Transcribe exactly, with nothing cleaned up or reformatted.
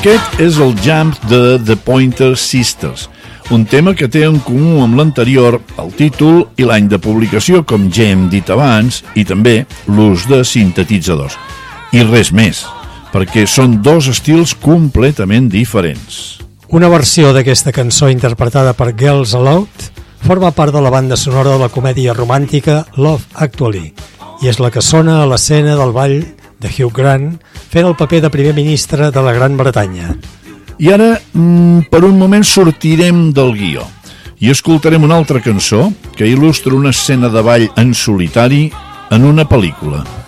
Aquest és el Jump de The Pointer Sisters, un tema que té en comú amb l'anterior el títol i l'any de publicació, com ja hem dit abans, i també l'ús de sintetitzadors. I res més, perquè són dos estils completament diferents. Una versió d'aquesta cançó interpretada per Girls Aloud forma part de la banda sonora de la comèdia romàntica Love Actually i és la que sona a l'escena del ball de Hugh Grant fent el paper de primer ministre de la Gran Bretanya. I ara, per un moment, sortirem del guió i escoltarem una altra cançó que il·lustra una escena de ball en solitari en una pel·lícula.